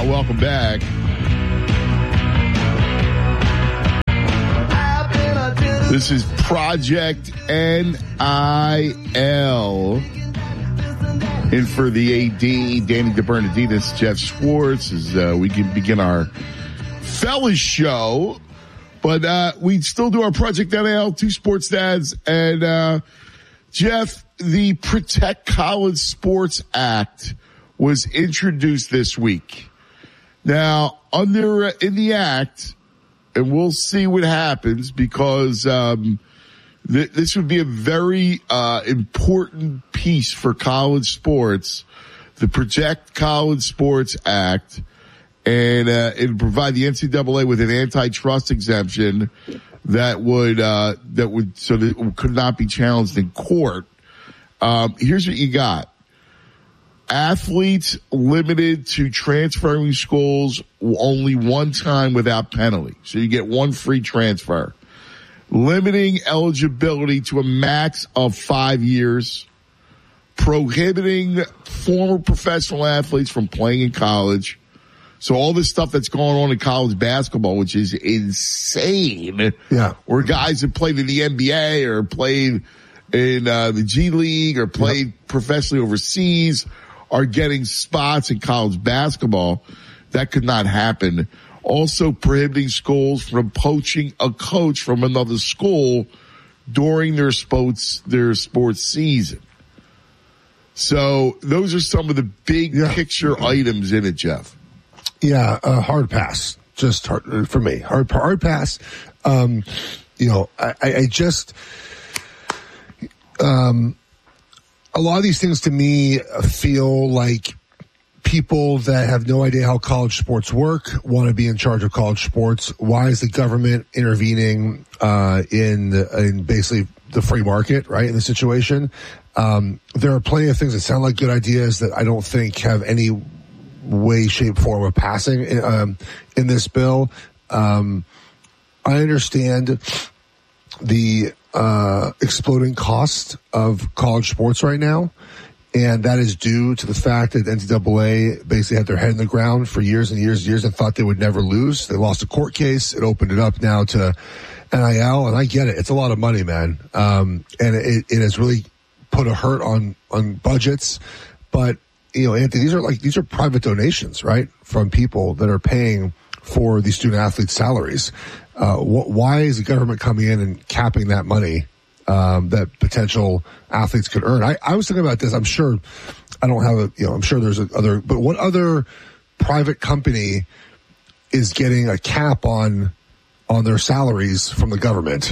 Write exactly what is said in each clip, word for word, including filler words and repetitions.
welcome back. This is Project N I L. In for the A D, Danny DeBernardinus, Jeff Schwartz, as uh, we can begin our fellas show. But uh, we still do our Project N I L, two sports dads. And uh, Jeff, the Protect College Sports Act was introduced this week. Now, under uh, in the act, and we'll see what happens because um, th- this would be a very uh, important piece for college sports, the Protect College Sports Act, and uh, it would provide the N C double A with an antitrust exemption that would uh, that would so that it could not be challenged in court. Um, here's what you got. Athletes limited to transferring schools only one time without penalty. So you get one free transfer. Limiting eligibility to a max of five years. Prohibiting former professional athletes from playing in college. So all this stuff that's going on in college basketball, which is insane. Yeah. Where guys have played in the N B A or played in uh, the G League or played yep. professionally overseas are getting spots in college basketball. That could not happen. Also prohibiting schools from poaching a coach from another school during their sports, their sports season. So those are some of the big yeah. picture items in it, Jeff. Yeah, uh, hard pass. Just hard, for me. Hard, hard pass. Um, you know, I, I just, um, a lot of these things to me feel like people that have no idea how college sports work want to be in charge of college sports. Why is the government intervening uh, in the, in basically the free market, right, in the situation? Um, there are plenty of things that sound like good ideas that I don't think have any way, shape, form of passing in, um, in this bill. Um, I understand the uh, exploding cost of college sports right now. And that is due to the fact that N C double A basically had their head in the ground for years and years and years and thought they would never lose. They lost a court case. It opened it up now to N I L. And I get it. It's a lot of money, man. Um, and it, it has really put a hurt on, on budgets. But, you know, Anthony, these are like, these are private donations, right? From people that are paying for these student athletes' salaries. Uh, wh- why is the government coming in and capping that money? Um, that potential athletes could earn. I, I was thinking about this. I'm sure I don't have a, you know, I'm sure there's a other, but what other private company is getting a cap on, on their salaries from the government?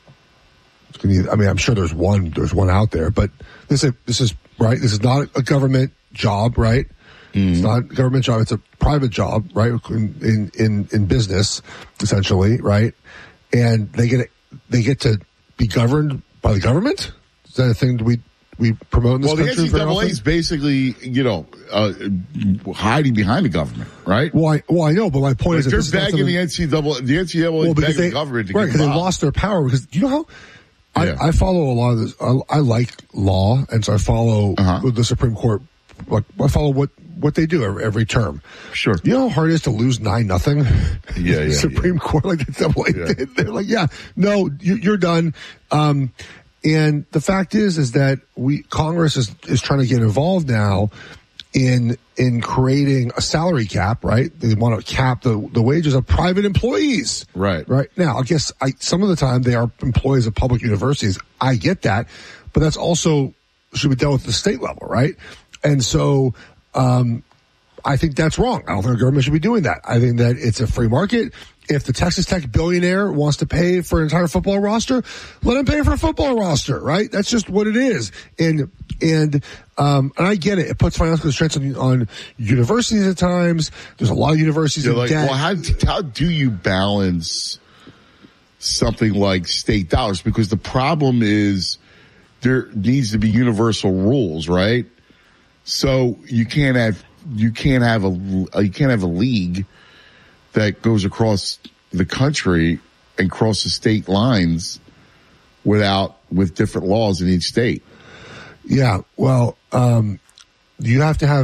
I mean, I'm sure there's one, there's one out there, but this is, this is, right? This is not a government job, right? Mm. It's not a government job. It's a private job, right? In, in, in business, essentially, right? And they get, they get to be governed by the government? Is that a thing that we we promote in this well, country? Well, the N C double A is basically, you know, uh, hiding behind the government, right? Well, I, well, I know, but my point like is, they're that begging the N C double A, the N C double A well, begging they, the government to right, get because they lost their power. Because you know how I, yeah. I follow a lot of this. I, I like law, and so I follow uh-huh. the Supreme Court. Like I follow what what they do every, every term. Sure. You know how hard it is to lose nine nothing? Yeah, yeah. Supreme yeah. Court, like the double A yeah. did. They're like, yeah, no, you, you're done. Um, and the fact is, is that we Congress is is trying to get involved now in in creating a salary cap. Right? They want to cap the the wages of private employees. Right. Right. Now, I guess I some of the time they are employees of public universities. I get that, but that's also should be dealt with at the state level, right? And so, um, I think that's wrong. I don't think the government should be doing that. I think that it's a free market. If the Texas Tech billionaire wants to pay for an entire football roster, let him pay for a football roster, right? That's just what it is. And, and, um, and I get it. It puts financial constraints on, on universities at times. There's a lot of universities You're in like, debt. well, how, how do you balance something like state dollars? Because the problem is there needs to be universal rules, right? So you can't have you can't have a you can't have a league that goes across the country and crosses state lines without with different laws in each state. Yeah, well, um, you have to have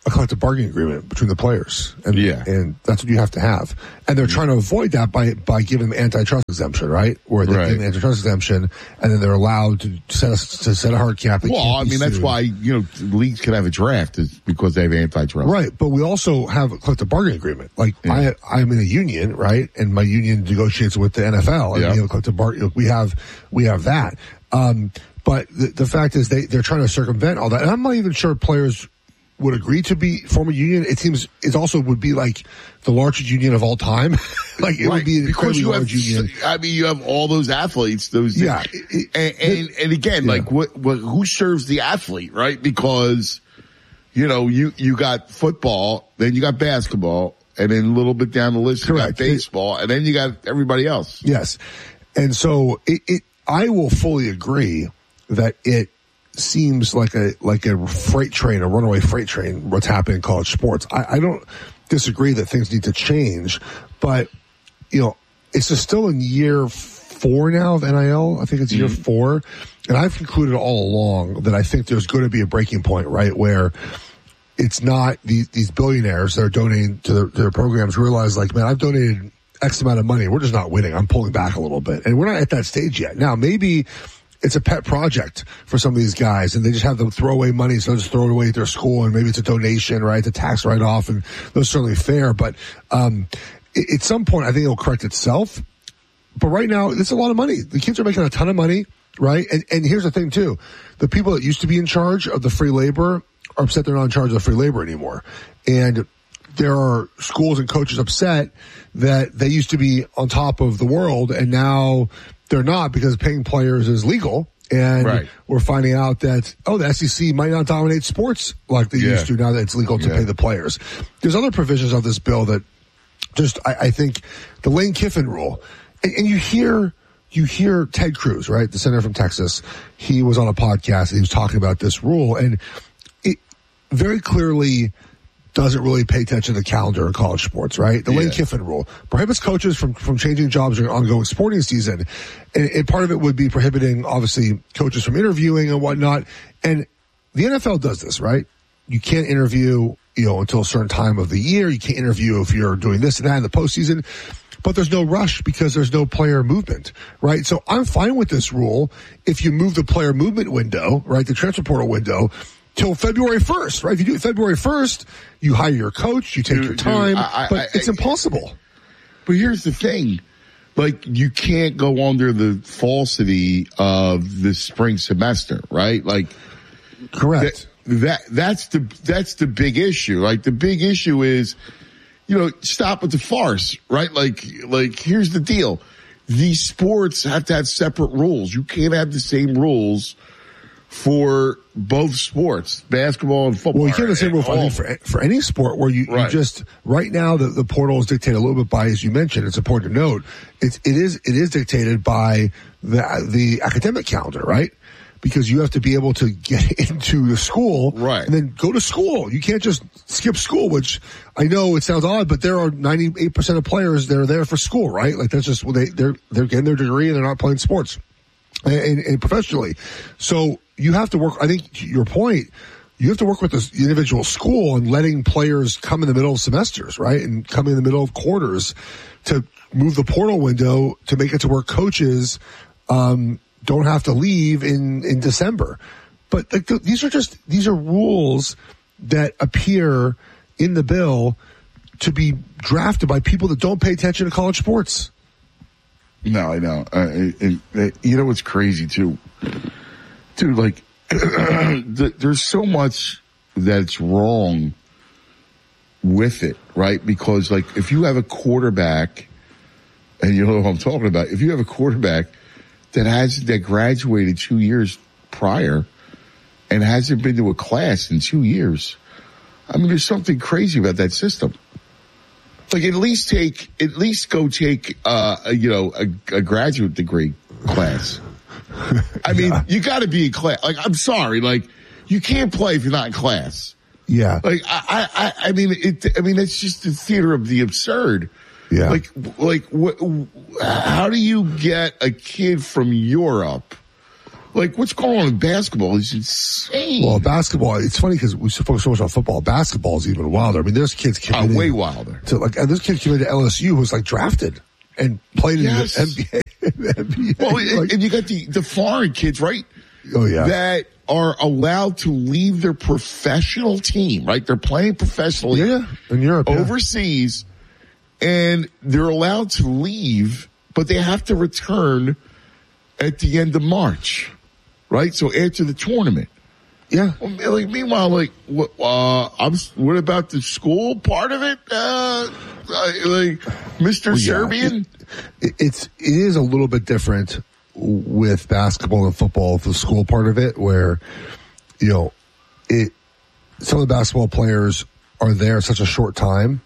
a collective bargaining agreement between the players. And, yeah. and that's what you have to have. And they're trying to avoid that by, by giving them antitrust exemption, right? Where they right. give them antitrust exemption and then they're allowed to set a, to set a hard cap. They well, I mean, that's why, you know, leagues can have a draft is because they have antitrust. Right. But we also have a collective bargaining agreement. Like yeah. I, I'm in a union, right? And my union negotiates with the N F L and yeah. you know, collective bargaining. We have, we have that. Um, but the, the fact is they, they're trying to circumvent all that. And I'm not even sure players would agree to be form a union. It seems it also would be like the largest union of all time. Like it right. would be an incredibly large have, union. I mean, you have all those athletes. Those yeah, it, and, and and again, yeah. like what, what who serves the athlete, right? Because you know you you got football, then you got basketball, and then a little bit down the list Correct. you got baseball, and then you got everybody else. Yes, and so it, it I will fully agree that it seems like a like a freight train, a runaway freight train, what's happening in college sports. I, I don't disagree that things need to change, but, you know, it's just still in year four now of N I L. I think it's year mm-hmm. four. And I've concluded all along that I think there's going to be a breaking point, right, where it's not these, these billionaires that are donating to their, their programs realize, like, man, I've donated X amount of money. We're just not winning. I'm pulling back a little bit. And we're not at that stage yet. Now, maybe it's a pet project for some of these guys and they just have the throwaway money. So they'll just throw it away at their school and maybe it's a donation, right? The tax write off and those are certainly fair. But, um, it, at some point I think it'll correct itself. But right now it's a lot of money. The kids are making a ton of money, right? And, and here's the thing too. The people that used to be in charge of the free labor are upset they're not in charge of the free labor anymore. And there are schools and coaches upset that they used to be on top of the world and now they're not because paying players is legal. And right. we're finding out that, oh, the S E C might not dominate sports like they yeah. used to now that it's legal to yeah. pay the players. There's other provisions of this bill that just, I, I think the Lane Kiffin rule, and, and you hear, you hear Ted Cruz, right? The senator from Texas. He was on a podcast and he was talking about this rule and it very clearly doesn't really pay attention to the calendar in college sports, right? The yeah. Lane Kiffin rule prohibits coaches from, from changing jobs during ongoing sporting season. And, and part of it would be prohibiting, obviously, coaches from interviewing and whatnot. And the N F L does this, right? You can't interview, you know, until a certain time of the year. You can't interview if you're doing this and that in the postseason. But there's no rush because there's no player movement, right? So I'm fine with this rule if you move the player movement window, right, the transfer portal window, till February first, right? If you do it February first, you hire your coach, you take dude, your time, dude, I, but I, it's I, impossible. But here's the thing. Like, you can't go under the falsity of the spring semester, right? Like, correct. That, that, that's the, that's the big issue. Like, the big issue is, you know, stop with the farce, right? Like, like, here's the deal. These sports have to have separate rules. You can't have the same rules for both sports, basketball and football. Well, you can't have the same rule for, for, for any sport where you, right. you just, right now the, the portal is dictated a little bit by, as you mentioned, it's important to note, it's, it is, it is dictated by the, the academic calendar, right? Because you have to be able to get into the school. Right. And then go to school. You can't just skip school, which I know it sounds odd, but there are ninety-eight percent of players that are there for school, right? Like that's just, well, they, they're, they're getting their degree and they're not playing sports and, and, and professionally. So, you have to work, I think, to your point, you have to work with the individual school and letting players come in the middle of semesters, right? And come in the middle of quarters to move the portal window to make it to where coaches, um, don't have to leave in, in December. But like, these are just, these are rules that appear in the bill to be drafted by people that don't pay attention to college sports. No, I know. Uh, it, it, you know what's crazy too? Dude, like, there's so much that's wrong with it, right? Because, like, if you have a quarterback, and you know what I'm talking about, if you have a quarterback that has, that graduated two years prior and hasn't been to a class in two years, I mean, there's something crazy about that system. Like, at least take, at least go take, uh, a, you know, a, a graduate degree class. I mean, yeah. you got to be in class. Like, I'm sorry, like, you can't play if you're not in class. Yeah. Like, I, I, I mean, it. I mean, it's just the theater of the absurd. Yeah. Like, like, what? How do you get a kid from Europe Like, what's going on in basketball is insane. Well, basketball, it's funny because we focus so much on football. Basketball is even wilder. I mean, there's kids committed. Uh, way wilder. To, like, and this kid committed to L S U who was, like, drafted and played yes. in the N B A. N B A. Well, like, and you got the, the foreign kids, right? Oh, yeah. That are allowed to leave their professional team, right? They're playing professionally. Yeah, in Europe. Overseas, yeah. And they're allowed to leave, but they have to return at the end of March. Right, so after the tournament, yeah. Well, like, meanwhile, like, what? Uh, I'm. What about the school part of it? Uh, like, Mister Well, yeah. Serbian. It, it's it is a little bit different with basketball and football. The school part of it, where you know, it. Some of the basketball players are there such a short time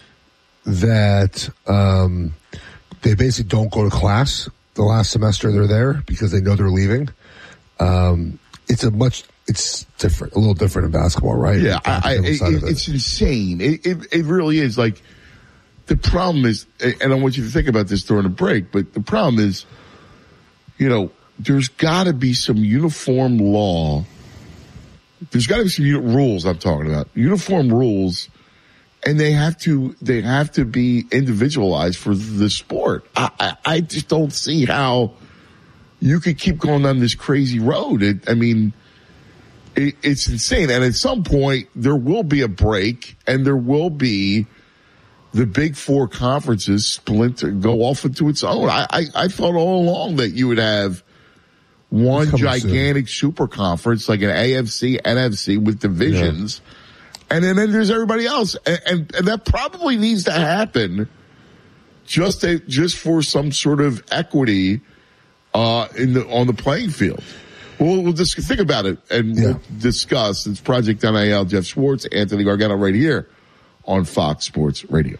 that um, they basically don't go to class the last semester they're there because they know they're leaving. Um, it's a much, it's different, a little different in basketball, right? Yeah, I, I, it, it, it's insane. It, it, it really is. Like, the problem is, and I want you to think about this during the break, but the problem is, you know, there's got to be some uniform law. There's got to be some rules I'm talking about. Uniform rules, and they have to, they have to be individualized for the sport. I, I, I just don't see how you could keep going down this crazy road. It, I mean, it, it's insane. And at some point, there will be a break, and there will be the big four conferences splinter, go off into its own. I, I, I thought all along that you would have one gigantic soon. super conference, like an A F C, N F C with divisions. Yeah. And then, then there's everybody else. And, and, and that probably needs to happen just, a, just for some sort of equity Uh, in the, on the playing field. We'll, we'll just think about it and yeah. we'll discuss. It's Project N I L, Jeff Schwartz, Anthony Gargano right here on Fox Sports Radio.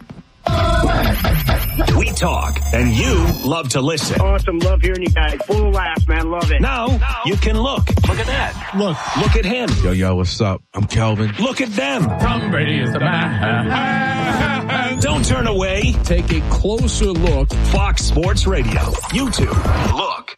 We talk and you love to listen. Awesome. Love hearing you guys. Full of laughs, man. Love it. Now, now you can look. Look at that. Look. Look at him. Yo, yo, what's up? I'm Kelvin. Look at them. Tom Brady is the man. Don't turn away. Take a closer look. Fox Sports Radio. YouTube. Look.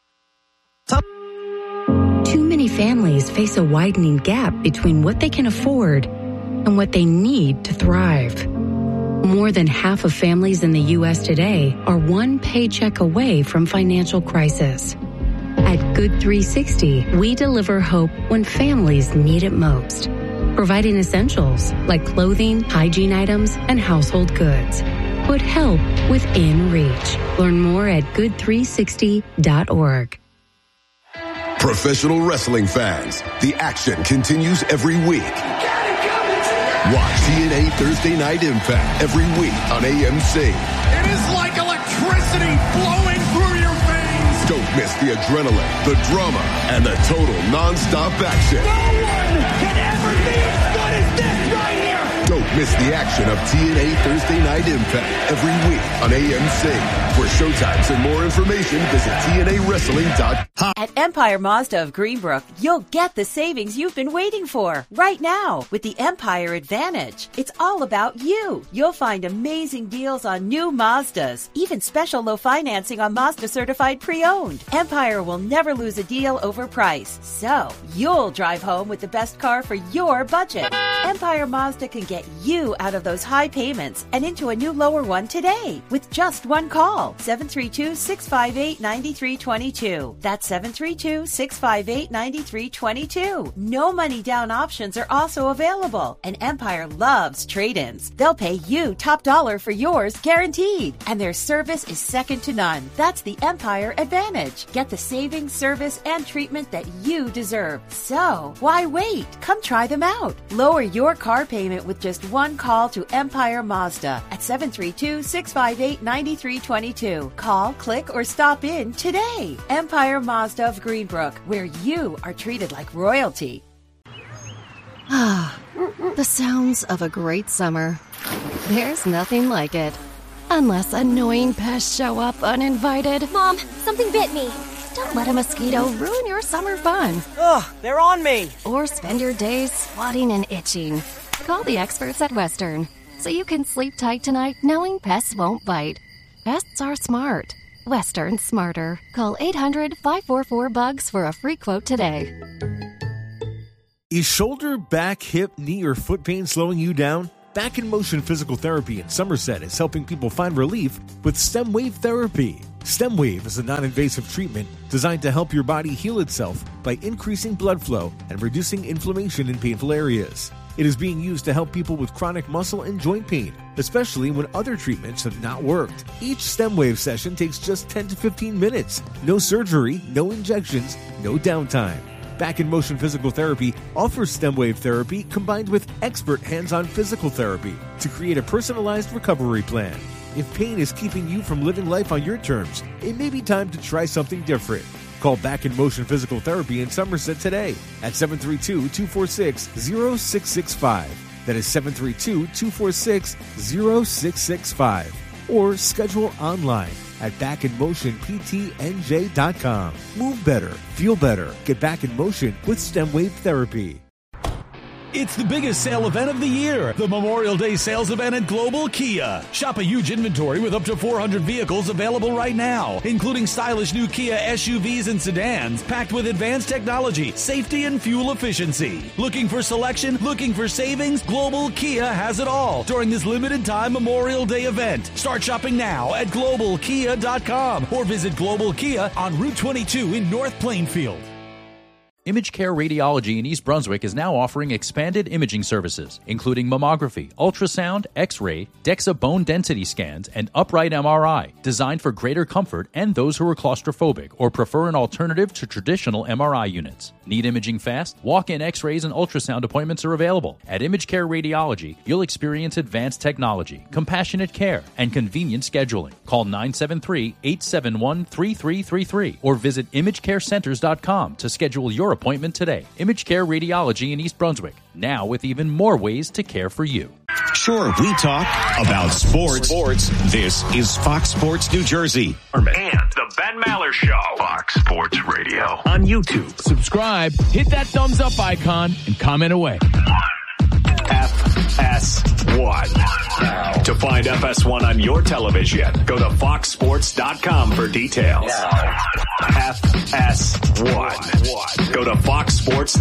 Too many families face a widening gap between what they can afford and what they need to thrive. More than half of families in the U S today are one paycheck away from financial crisis. At Good three sixty, we deliver hope when families need it most, providing essentials like clothing, hygiene items, and household goods. Put help within reach. Learn more at good three sixty dot org. Professional wrestling fans, the action continues every week. Watch T N A Thursday Night Impact every week on A M C. It is like electricity flowing through your veins. Don't miss the adrenaline, the drama, and the total non-stop action. No one can ever be as good as this right here. Don't miss the action of T N A Thursday Night Impact every week on A M C. For showtimes and more information, visit T N A wrestling dot com. At Empire Mazda of Greenbrook, you'll get the savings you've been waiting for right now with the Empire Advantage. It's all about you. You'll find amazing deals on new Mazdas, even special low financing on Mazda certified pre-owned. Empire will never lose a deal over price, so you'll drive home with the best car for your budget. Empire Mazda can get you out of those high payments and into a new lower one today with just one call. seven three two, six five eight, nine three two two. That's seven three two, six five eight, nine three two two. No money down options are also available. And Empire loves trade-ins. They'll pay you top dollar for yours guaranteed. And their service is second to none. That's the Empire Advantage. Get the savings, service, and treatment that you deserve. So, why wait? Come try them out. Lower your car payment with just one call to Empire Mazda at seven three two, six five eight, nine three two two. Call, click, or stop in today. Empire Mazda of Greenbrook, where you are treated like royalty. Ah, the sounds of a great summer. There's nothing like it. Unless annoying pests show up uninvited. Mom, something bit me. Don't let a mosquito ruin your summer fun. Ugh, they're on me. Or spend your days swatting and itching. Call the experts at Western so you can sleep tight tonight knowing pests won't bite. Pests are smart. Western smarter. Call eight hundred, five four four, B U G S for a free quote today. Is shoulder, back, hip, knee, or foot pain slowing you down? Back in Motion Physical Therapy in Somerset is helping people find relief with STEM Wave Therapy. STEM Wave is a non-invasive treatment designed to help your body heal itself by increasing blood flow and reducing inflammation in painful areas. It is being used to help people with chronic muscle and joint pain, especially when other treatments have not worked. Each STEM Wave session takes just ten to fifteen minutes. No surgery, no injections, no downtime. Back in Motion Physical Therapy offers STEM Wave Therapy combined with expert hands-on physical therapy to create a personalized recovery plan. If pain is keeping you from living life on your terms, it may be time to try something different. Call Back in Motion Physical Therapy in Somerset today at seven three two, two four six, zero six six five. That is seven three two, two four six, zero six six five. Or schedule online at back in motion p t n j dot com. Move better, feel better. Get back in motion with STEM Wave Therapy. It's the biggest sale event of the year, the Memorial Day sales event at Global Kia. Shop a huge inventory with up to four hundred vehicles available right now, including stylish new Kia S U Vs and sedans packed with advanced technology, safety, and fuel efficiency. Looking for selection? Looking for savings? Global Kia has it all during this limited time Memorial Day event. Start shopping now at global kia dot com or visit Global Kia on Route twenty-two in North Plainfield. ImageCare Radiology in East Brunswick is now offering expanded imaging services, including mammography, ultrasound, X-ray, DEXA bone density scans, and upright M R I, designed for greater comfort and those who are claustrophobic or prefer an alternative to traditional M R I units. Need imaging fast? Walk-in X-rays and ultrasound appointments are available. At ImageCare Radiology, you'll experience advanced technology, compassionate care, and convenient scheduling. Call nine seven three, eight seven one, three three three three or visit image care centers dot com to schedule your appointment today. ImageCare Radiology in East Brunswick, now with even more ways to care for you. Sure, we talk about sports. Sports. This is Fox Sports New Jersey. And the Ben Maller Show. Fox Sports Radio. On YouTube. Subscribe, hit that thumbs up icon, and comment away. F S one. To find F S one on your television, go to fox sports dot com for details. F S one. Go to fox sports